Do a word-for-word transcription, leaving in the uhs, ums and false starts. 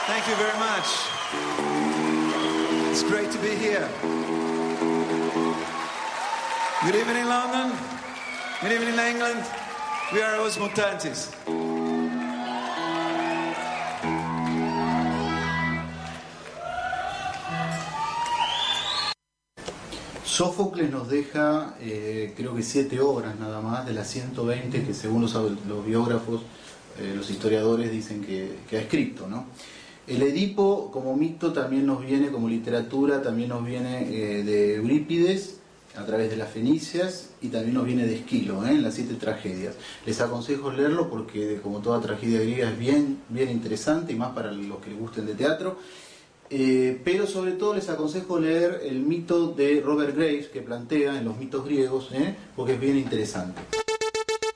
Thank you very much. It's great to be here. Good evening, London. Good evening, England. We are Os Mutantes. Sófocles nos deja, eh, creo que siete obras nada más, de las ciento veinte que según los, los biógrafos, eh, los historiadores dicen que, que ha escrito, ¿no? El Edipo como mito también nos viene, como literatura, también nos viene eh, de Eurípides, a través de las Fenicias, y también nos viene de Esquilo, ¿eh? En las siete tragedias. Les aconsejo leerlo porque, como toda tragedia griega, es bien, bien interesante, y más para los que les gusten de teatro. Eh, pero sobre todo les aconsejo leer el mito de Robert Graves que plantea en los mitos griegos, ¿eh? Porque es bien interesante.